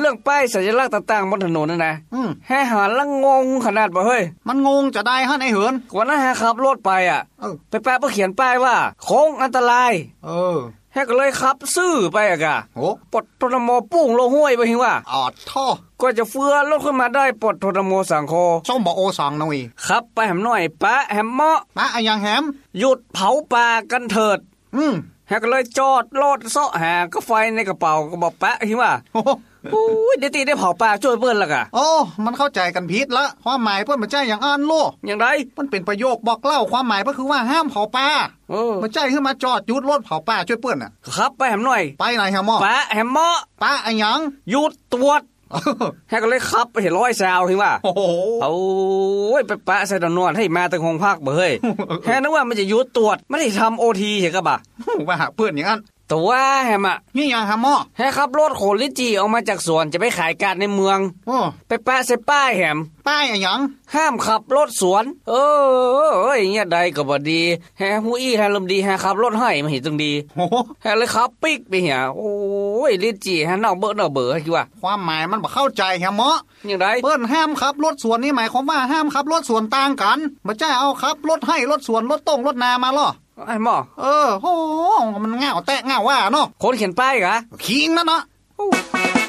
เรื่องป้ายสัญลักษณ์ต่างๆบนถนนนั่นนะแห่หาละงงขนาดบ่เฮ้ยมันงงจะได้ฮะไอ้เหินกว่านั้นแห่ขับรถไปไปแปะเขียนป้ายว่าโค้งอันตรายแห่ก็เลยขับซื่อไปกะปลดทรมปุ้งลงห้วยไปหิว่าท่อก็จะเฟือรถขึ้นมาได้ปลดทรมสังโคส้มบ่โอสังหน่อยครับไปแหมหน่อยปะแหมเมาะปะอะยังแหมหยุดเผาป่ากันเถิดแฮก็เลยจอดรถเสาะหาก็ไฟในกระเป๋าก็บอกแปะหิว่าโอ้ยเดี๋ยวตีได้เผาป่าช่วยเปิ้นละกะมันเข้าใจกันผิดละความหมายเปิ้นมันใจอย่างอ่านโลอย่างไรมันเป็นประโยคบอกเล่าความหมายก็คือว่าห้ามเผาป่ามันใจขึ้นมาจอดหยุดรถเผาป่าช่วยเปิ้นน่ะครับไปแหมหน่อยไปไหนแฮมหม้อปะแหมเมาะปะอะยังหยุดตรวจแฮก็เลยขับไปเห็นร้อยแซวหิว่าโอ้ยไปปะใส่ตำรวจให้มาตั้งโรงพักบ่เฮ้ยแฮนึกว่ามันจะหยุดตรวจไม่ได้ทำ OT เห็นกะบ่ว่าเปิ้นอย่างนั้นตัวแฮมนี่ยังฮะหม้อแฮขับรถโขนลิ้นจี่ออกมาจากสวนจะไปขายการในเมืองไปปะใส่ป้ายแฮมป้ายอะหยังห้ามขับรถสวนอย่างเงี้ยใดก็บ่ดีแฮฮู้อี้แฮลมดีแฮขับรถให้มาเห็นตรงดีแฮเลยขับปิ๊กไปเหี่ยโอ้ยลิ้นจี่แฮนอกเบ้อคิดว่าความหมายมันบ่เข้าใจแฮมหม้ออย่างไรเปิ้นห้ามขับรถสวนนี่หมายความว่าห้ามขับรถสวนต่างกันบ่ใช่เอาขับรถให้รถสวนรถต้งรถนามาล่อไอ้หม้อโหมันง่าวแตะง่าวว่าเนาะคนเขียนป้ายกะคิงนั่นเนาะ